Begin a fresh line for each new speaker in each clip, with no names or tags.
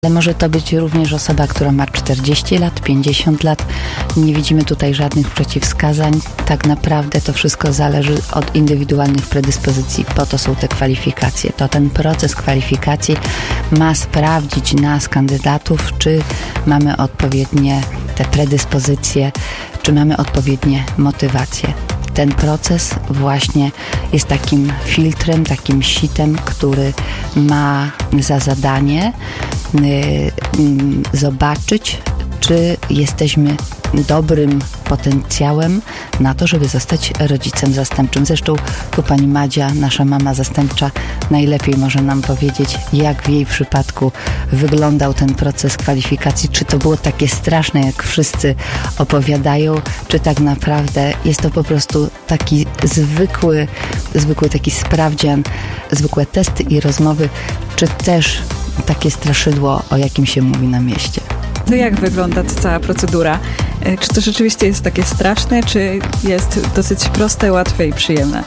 Ale może to być również osoba, która ma 40 lat, 50 lat. Nie widzimy tutaj żadnych przeciwwskazań. Tak naprawdę to wszystko zależy od indywidualnych predyspozycji. Po to są te kwalifikacje. To ten proces kwalifikacji ma sprawdzić nas, kandydatów, czy mamy odpowiednie te predyspozycje, czy mamy odpowiednie motywacje. Ten proces właśnie jest takim filtrem, takim sitem, który ma za zadanie zobaczyć, czy jesteśmy dobrym potencjałem na to, żeby zostać rodzicem zastępczym. Zresztą tu pani Madzia, nasza mama zastępcza, najlepiej może nam powiedzieć, jak w jej przypadku wyglądał ten proces kwalifikacji. Czy to było takie straszne, jak wszyscy opowiadają, czy tak naprawdę jest to po prostu taki zwykły taki sprawdzian, zwykłe testy i rozmowy, czy też takie straszydło, o jakim się mówi na mieście.
To jak wygląda ta cała procedura? Czy to rzeczywiście jest takie straszne, czy jest dosyć proste, łatwe i przyjemne?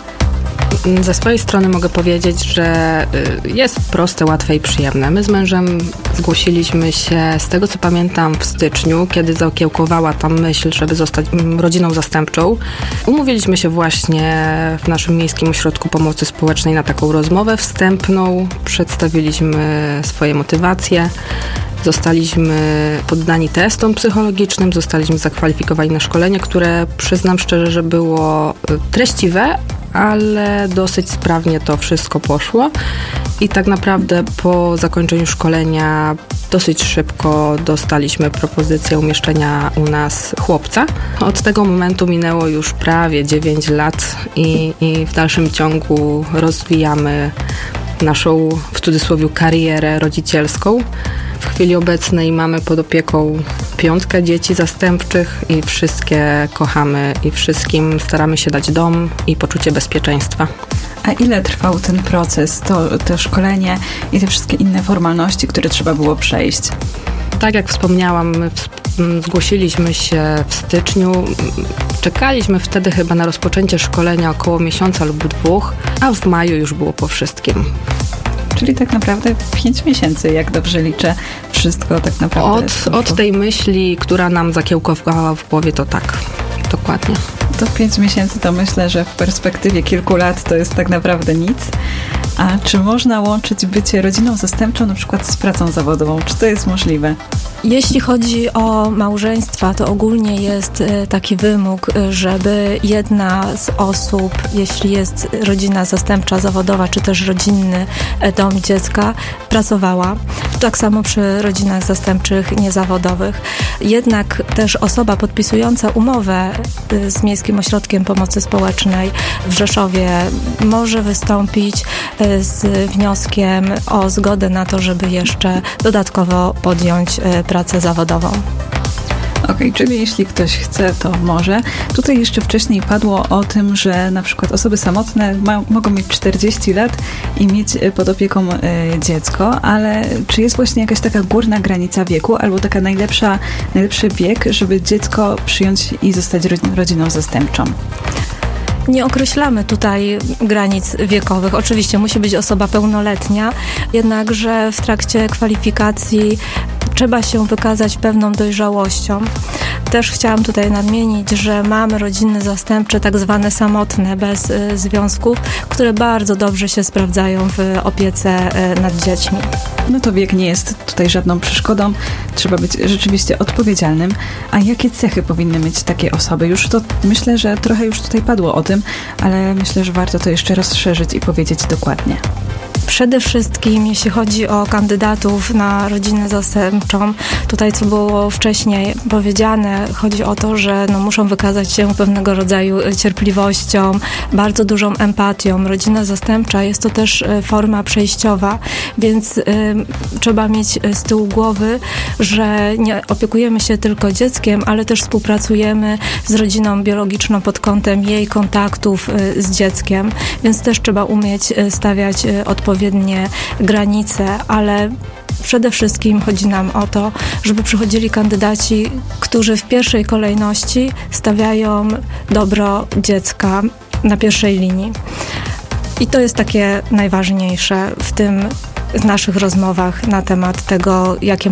Ze swojej strony mogę powiedzieć, że jest proste, łatwe i przyjemne. My z mężem zgłosiliśmy się, z tego co pamiętam, w styczniu, kiedy zakiełkowała ta myśl, żeby zostać rodziną zastępczą. Umówiliśmy się właśnie w naszym Miejskim Ośrodku Pomocy Społecznej na taką rozmowę wstępną. Przedstawiliśmy swoje motywacje. Zostaliśmy poddani testom psychologicznym, zostaliśmy zakwalifikowani na szkolenie, które przyznam szczerze, że było treściwe, ale dosyć sprawnie to wszystko poszło i tak naprawdę po zakończeniu szkolenia dosyć szybko dostaliśmy propozycję umieszczenia u nas chłopca. Od tego momentu minęło już prawie 9 lat i w dalszym ciągu rozwijamy naszą, w cudzysłowie, karierę rodzicielską. W chwili obecnej mamy pod opieką 5 dzieci zastępczych i wszystkie kochamy i wszystkim staramy się dać dom i poczucie bezpieczeństwa.
A ile trwał ten proces, to szkolenie i te wszystkie inne formalności, które trzeba było przejść?
Tak jak wspomniałam, my zgłosiliśmy się w styczniu. Czekaliśmy wtedy chyba na rozpoczęcie szkolenia około miesiąca lub 2, a w maju już było po wszystkim.
Czyli tak naprawdę 5 miesięcy, jak dobrze liczę, wszystko tak naprawdę.
Od tej myśli, która nam zakiełkowała w głowie, to tak, dokładnie.
To 5 miesięcy to myślę, że w perspektywie kilku lat to jest tak naprawdę nic. A czy można łączyć bycie rodziną zastępczą na przykład z pracą zawodową? Czy to jest możliwe?
Jeśli chodzi o małżeństwa, to ogólnie jest taki wymóg, żeby jedna z osób, jeśli jest rodzina zastępcza zawodowa, czy też rodzinny dom dziecka, pracowała. Tak samo przy rodzinach zastępczych niezawodowych. Jednak też osoba podpisująca umowę z Miejskim Ośrodkiem Pomocy Społecznej w Rzeszowie może wystąpić z wnioskiem o zgodę na to, żeby jeszcze dodatkowo podjąć pracę zawodową.
Okej, czyli jeśli ktoś chce, to może. Tutaj jeszcze wcześniej padło o tym, że na przykład osoby samotne mogą mieć 40 lat i mieć pod opieką dziecko, ale czy jest właśnie jakaś taka górna granica wieku albo taka najlepszy wiek, żeby dziecko przyjąć i zostać rodziną zastępczą?
Nie określamy tutaj granic wiekowych. Oczywiście musi być osoba pełnoletnia, jednakże w trakcie kwalifikacji trzeba się wykazać pewną dojrzałością. Też chciałam tutaj nadmienić, że mamy rodziny zastępcze, tak zwane samotne, bez związków, które bardzo dobrze się sprawdzają w opiece nad dziećmi.
No to wiek nie jest tutaj żadną przeszkodą. Trzeba być rzeczywiście odpowiedzialnym. A jakie cechy powinny mieć takie osoby? Już to myślę, że trochę już tutaj padło o tym, ale myślę, że warto to jeszcze rozszerzyć i powiedzieć dokładnie.
Przede wszystkim, jeśli chodzi o kandydatów na rodzinę zastępczą, tutaj co było wcześniej powiedziane, chodzi o to, że muszą wykazać się pewnego rodzaju cierpliwością, bardzo dużą empatią. Rodzina zastępcza jest to też forma przejściowa, więc trzeba mieć z tyłu głowy, że nie opiekujemy się tylko dzieckiem, ale też współpracujemy z rodziną biologiczną pod kątem jej kontaktów z dzieckiem, więc też trzeba umieć stawiać odpowiednie granice, ale przede wszystkim chodzi nam o to, żeby przychodzili kandydaci, którzy w pierwszej kolejności stawiają dobro dziecka na pierwszej linii. I to jest takie najważniejsze w naszych rozmowach na temat tego, jakie